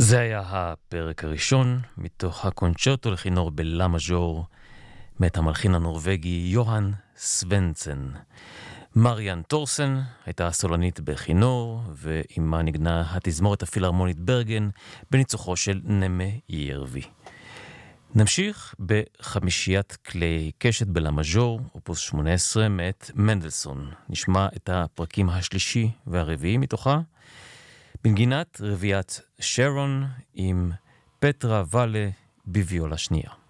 זה היה הפרק הראשון מתוך הקונצ'רטו לכינור בלה מז'ור מאת המלחין הנורווגי יוהאן סוונסן. מריאן טורסן הייתה הסולנית בכינור, ועימה נגנה התזמורת הפילהרמונית ברגן בניצוחו של נמה ירבי. נמשיך בחמישיית כלי קשת בלה מז'ור, אופוס 18 מאת מנדלסון. נשמע את הפרקים השלישי והרביעי מתוכה, בנגינת רביעת שרון עם פטרה ואלה בוויולה שנייה.